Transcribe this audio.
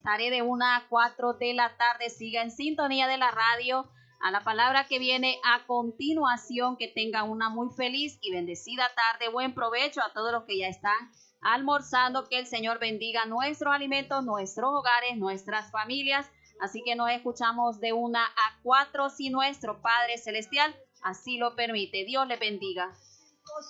estaré de 1 a 4 de la tarde. Siga en sintonía de la radio a la palabra que viene a continuación. Que tengan una muy feliz y bendecida tarde. Buen provecho a todos los que ya están almorzando. Que el Señor bendiga nuestros alimentos, nuestros hogares, nuestras familias. Así que nos escuchamos de 1 a 4 si nuestro Padre Celestial así lo permite. Dios les bendiga.